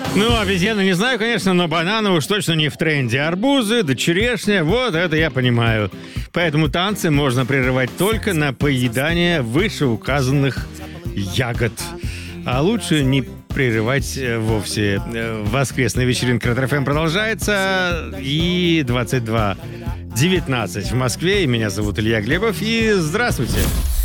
Ну, обезьяны не знаю, конечно, но бананы уж точно не в тренде. Арбузы, да черешня, вот это я понимаю. Поэтому танцы можно прерывать только на поедание вышеуказанных ягод. А лучше не прерывать вовсе. Воскресная вечеринка Ретро ФМ продолжается. И 22:19 в Москве. И меня зовут Илья Глебов. И здравствуйте.